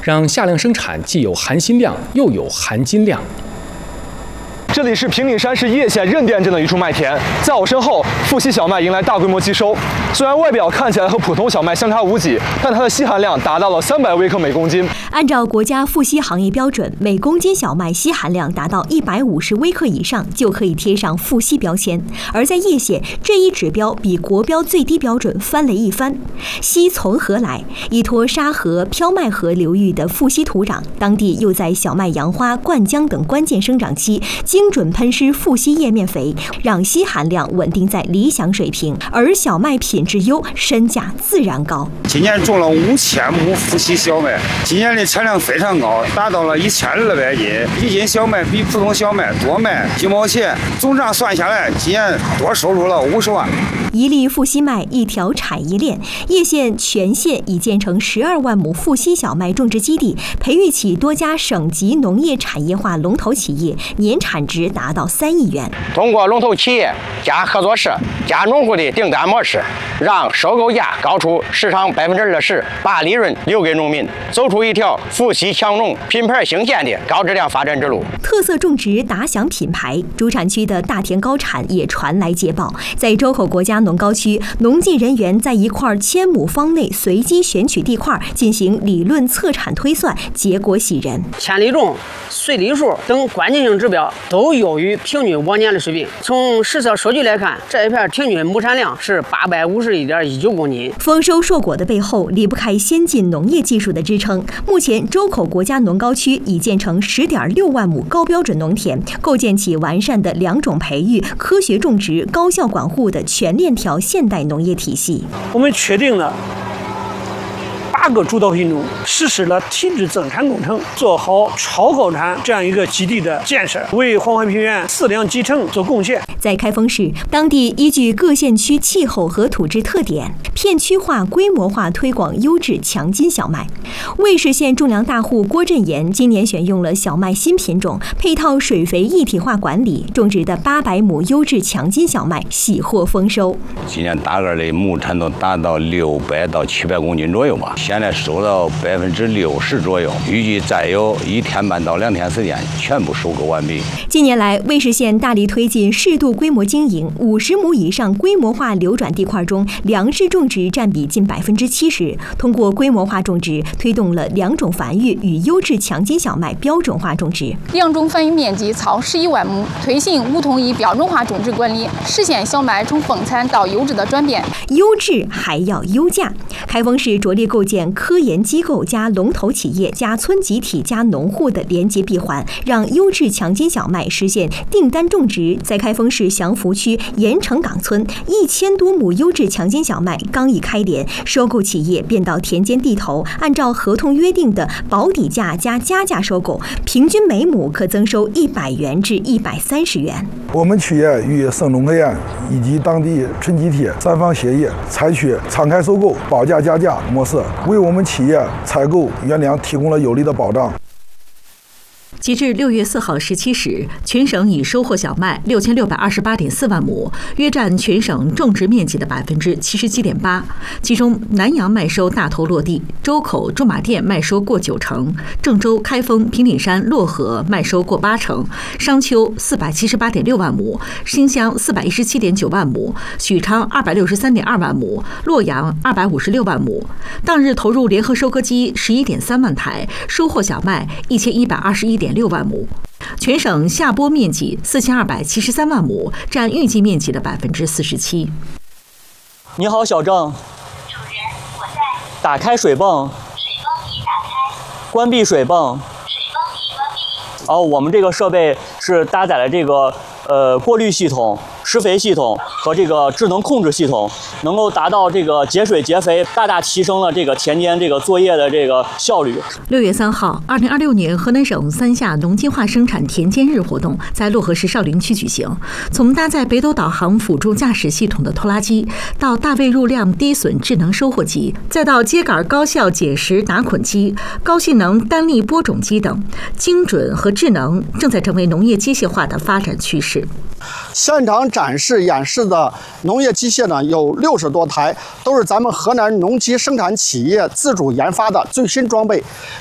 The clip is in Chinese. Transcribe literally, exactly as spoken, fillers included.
让下量生产既有含锌量又有含金量。 这里是平顶山市叶县任店镇的一处麦田，在我身后，富硒小麦迎来大规模机收。虽然外表看起来和普通小麦相差无几，但它的硒含量达到了三百微克每公斤。 按照国家富硒行业标准，每公斤小麦硒含量达到一百五十微克以上，就可以贴上富硒标签。而在叶县，这一指标比国标最低标准翻了一番。硒从何来？依托沙河、飘麦河流域的富硒土壤，当地又在小麦、杨花、灌浆等关键生长期精准喷施富硒叶面肥，让硒含量稳定在理想水平，而小麦品质优，身价自然高。 今年种了五千亩富硒小麦，今年的产量非常高，达到了一千二百斤。一斤小麦比普通小麦多卖几毛钱，总账算下来，今年多收入了五十万。 一粒富硒麦，一条产业链。叶县全县已建成十二万亩富硒小麦种植基地，培育起多家省级农业产业化龙头企业，年产值达到三亿元。 通过龙头企业加合作社加农户的订单模式，让收购价高出市场百分之二十，把利润留给农民，走出一条富硒强农品牌兴建的高质量发展之路。 特色种植打响品牌，主产区的大田高产也传来捷报。在周口国家农高区，农技人员在一块千亩方内随机选取地块，进行理论测产推算，结果喜人。 千里种、穗粒数等关键性指标都优于平均往年的水平。从实测数据来看，这一片平均亩产量是八百五十一点一九公斤。 丰收硕果的背后离不开先进农业技术的支撑。目前，周口国家农高区已建成十点六万亩高标准农田，构建起完善的两种培育、科学种植、高效管护的全链条现代农业体系。 我们确定了八个主导品种，实施了体制增产工程，做好超高产这样一个基地的建设，为黄淮平原四两集成做贡献。 在开封市，当地依据各县区气候和土质特点，片区化、规模化推广优质强筋小麦。尉氏县种粮大户郭振岩今年选用了小麦新品种，配套水肥一体化管理，种植的八百亩优质强筋小麦喜获丰收。 今年大个的亩产都达到六百到七百公斤左右吧，现在收到百分之六十左右，预计再有一天半到两天时间全部收购完毕。 近年来，尉氏县大力推进适度规模经营，五十亩以上规模化流转地块中，粮食种植占比近百分之七十。通过规模化种植，推动了两种繁育与优质强筋小麦标准化种植。 两种繁育面积超十一万亩，推行五统一标准化种植管理，实现小麦从丰产到优质的转变。 优质还要优价。开封市着力构建科研机构加龙头企业加村集体加农户的连接闭环，让优质强筋小麦实现订单种植。在开封市祥福区盐城岗村，一千多亩优质强筋小麦刚一开镰，收购企业便到田间地头，按照合同约定的保底价加加价收购，平均每亩可增收一百元至一百三十元。 我们企业与省农科院以及当地村集体三方协议，采取敞开收购、保价加价模式，为我们企业采购原粮提供了有力的保障。 截至六月四号十七时，全省已收获小麦六千六百二十八点四万亩，约占全省种植面积的百分之七十七点八。其中，南阳麦收大头落地，周口、驻马店麦收过九成，郑州、开封、平顶山、漯河麦收过八成，商丘四百七十八点六万亩，新乡四百一十七点九万亩，许昌二百六十三点二万亩，洛阳二百五十六万亩。当日投入联合收割机十一点三万台，收获小麦一千一百二十一点六万亩。全省下播面积四千二百七十三万亩，占预计面积的百分之四十七。 你好，小郑。 主人，我在。 打开水泵。 水泵已打开。 关闭水泵。 水泵已关闭。 哦，我们这个设备是搭载了这个呃过滤系统、施肥系统和这个智能控制系统，能够达到这个节水节肥，大大提升了这个田间这个作业的这个效率。 六月三号，二零二六年河南省三下农机化生产田间日活动在漯河市少陵区举行。从搭载北斗导航辅助驾驶系统的拖拉机，到大位入量低损智能收获机，再到秸秆高效解实打捆机、高性能单粒播种机等，精准和智能正在成为农业机械化的发展趋势。 现场展示演示的农业机械呢有六十多台，都是咱们河南农机生产企业自主研发的最新装备。